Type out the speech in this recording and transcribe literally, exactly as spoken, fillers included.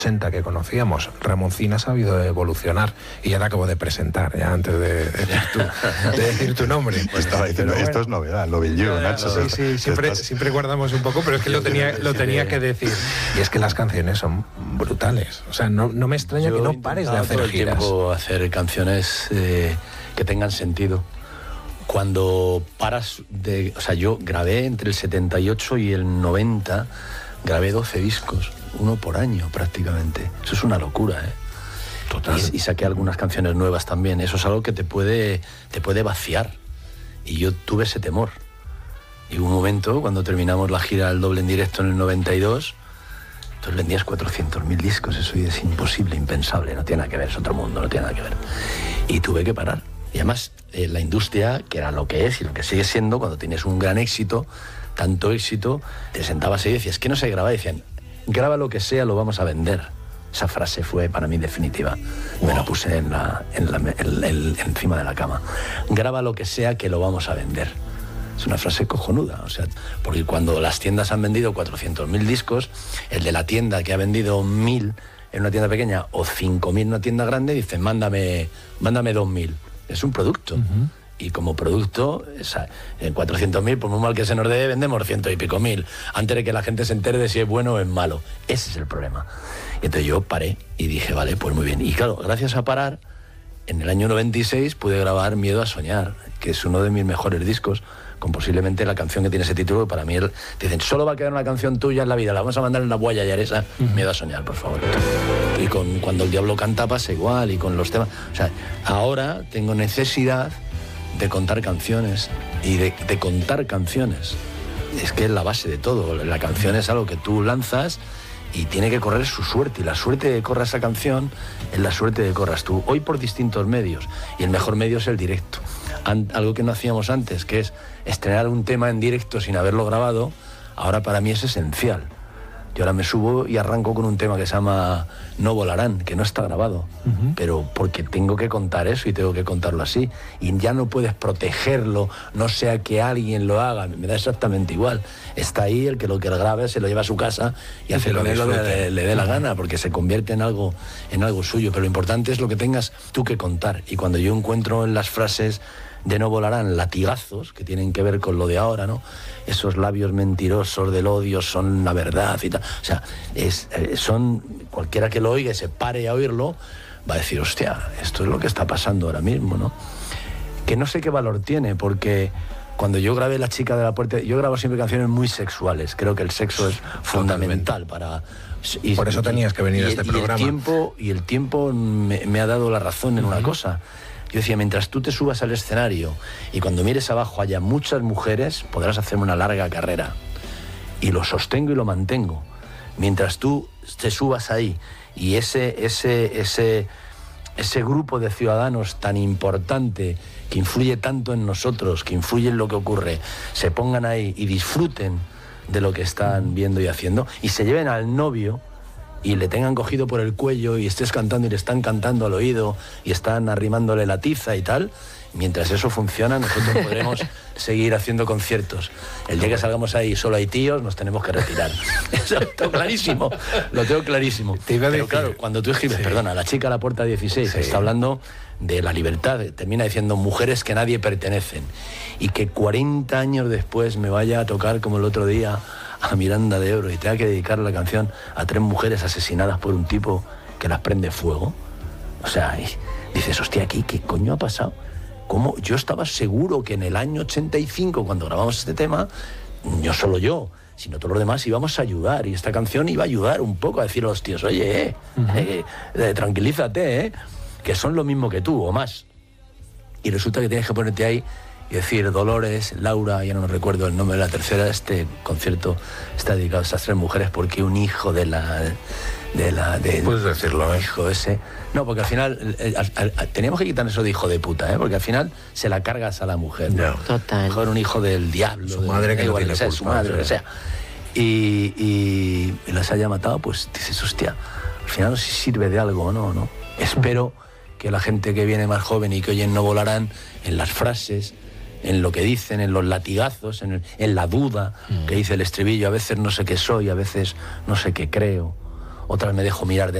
ochenta que conocíamos. Ramoncín ha sabido evolucionar y ya te acabo de presentar, ya antes de decir tu, de decir tu nombre. Pues estaba diciendo, bueno, esto es novedad, lo vi yo, Nacho. Sí, sí, siempre, estás... siempre guardamos un poco, pero es que lo tenía, lo tenía que decir. Y es que las canciones son brutales. O sea, no, no me extraña yo que no pares de hacer todo el giras. tiempo hacer canciones eh, que tengan sentido. Cuando paras de... O sea, yo grabé entre el setenta y ocho y el noventa, grabé doce discos, uno por año prácticamente. Eso es una locura, ¿eh? Total. Y, y saqué algunas canciones nuevas también. Eso es algo que te puede, te puede vaciar. Y yo tuve ese temor. Y hubo un momento, cuando terminamos la gira del doble en directo en el noventa y dos, entonces vendías cuatrocientos mil discos. Eso es imposible, impensable. No tiene nada que ver, es otro mundo, no tiene nada que ver. Y tuve que parar. Y además, eh, la industria, que era lo que es y lo que sigue siendo, cuando tienes un gran éxito, tanto éxito, te sentabas ahí y decías, ¿qué no se graba? Y decían, graba lo que sea, lo vamos a vender. Esa frase fue para mí definitiva. Wow. Me la puse en la, en la, en, en, encima de la cama. Graba lo que sea, que lo vamos a vender. Es una frase cojonuda, o sea, porque cuando las tiendas han vendido cuatrocientos mil discos, el de la tienda que ha vendido mil en una tienda pequeña o cinco mil en una tienda grande, dice, mándame, mándame dos mil. Es un producto. Uh-huh. Y como producto, esa, en cuatrocientos mil, por muy mal que se nos dé, vendemos ciento y pico mil, antes de que la gente se entere de si es bueno o es malo. Ese es el problema. Y entonces yo paré y dije, vale, pues muy bien. Y claro, gracias a parar, en el año noventa y seis pude grabar Miedo a soñar, que es uno de mis mejores discos, con posiblemente la canción que tiene ese título, que para mí, el, dicen, solo va a quedar una canción tuya en la vida, la vamos a mandar en la huella y aresa, uh-huh. Miedo a soñar, por favor. Y con Cuando el diablo canta pasa igual, y con los temas. O sea, ahora tengo necesidad de contar canciones, y de, de contar canciones. Es que es la base de todo. La canción es algo que tú lanzas y tiene que correr su suerte, y la suerte de que corra esa canción es la suerte de que corras tú, hoy por distintos medios, y el mejor medio es el directo. Algo que no hacíamos antes, que es estrenar un tema en directo sin haberlo grabado, ahora para mí es esencial. Yo ahora me subo y arranco con un tema que se llama No volarán, que no está grabado, uh-huh. pero porque tengo que contar eso y tengo que contarlo así. Y ya no puedes protegerlo, no sea que alguien lo haga, me da exactamente igual. Está ahí, el que lo que lo grabe se lo lleva a su casa y, y hace con él lo que le, le dé la gana, porque se convierte en algo, en algo suyo. Pero lo importante es lo que tengas tú que contar. Y cuando yo encuentro en las frases de No volarán latigazos que tienen que ver con lo de ahora, ¿no? Esos labios mentirosos del odio son la verdad y tal. O sea, es, eh, son, cualquiera que lo oiga y se pare a oírlo, va a decir, hostia, esto es lo que está pasando ahora mismo, ¿no? Que no sé qué valor tiene, porque cuando yo grabé La chica de la puerta, yo grabo siempre canciones muy sexuales. Creo que el sexo es fundamental para... Y, Por eso tenías que venir y, a este y programa. El tiempo, y el tiempo me, me ha dado la razón en uh-huh. una cosa. Yo decía, mientras tú te subas al escenario y cuando mires abajo haya muchas mujeres, podrás hacerme una larga carrera. Y lo sostengo y lo mantengo. Mientras tú te subas ahí y ese, ese, ese, ese grupo de ciudadanos tan importante, que influye tanto en nosotros, que influye en lo que ocurre, se pongan ahí y disfruten de lo que están viendo y haciendo, y se lleven al novio y le tengan cogido por el cuello y estés cantando y le están cantando al oído y están arrimándole la tiza y tal, mientras eso funciona nosotros podremos seguir haciendo conciertos. El día que salgamos ahí solo hay tíos, nos tenemos que retirar. Eso lo tengo clarísimo, lo tengo clarísimo. Te iba a Pero decir... claro, cuando tú escribes, sí. perdona, La chica a la puerta dieciséis, sí. está hablando de la libertad, termina diciendo mujeres que nadie pertenecen, y que cuarenta años después me vaya a tocar como el otro día a Miranda de Ebro y tenga que dedicar la canción a tres mujeres asesinadas por un tipo que las prende fuego. O sea, dices, hostia, ¿qué, qué coño ha pasado? ¿Cómo? Yo estaba seguro que en el año ochenta y cinco, cuando grabamos este tema, no solo yo, sino todos los demás íbamos a ayudar, y esta canción iba a ayudar un poco a decir a los tíos, oye, eh, uh-huh. eh, eh, tranquilízate, eh, que son lo mismo que tú o más. Y resulta que tienes que ponerte ahí y decir, Dolores, Laura, ya no recuerdo el nombre de la tercera, este concierto está dedicado a esas tres mujeres porque un hijo de la... de la de, Puedes decirlo, ¿eh? Hijo ese... No, porque al final eh, al, al, al, teníamos que quitar eso de hijo de puta, ¿eh? Porque al final se la cargas a la mujer, ¿no? Total. Mejor un hijo del diablo. Su madre que no tiene culpa, su madre, lo que sea. Y, y, y las haya matado, pues dices, hostia, al final no sé si sirve de algo, ¿no? ¿no? Espero que la gente que viene más joven y que oyen No volarán, en las frases, en lo que dicen, en los latigazos, en, el, en la duda, mm. que dice el estribillo, a veces no sé qué soy, a veces no sé qué creo, otras me dejo mirar de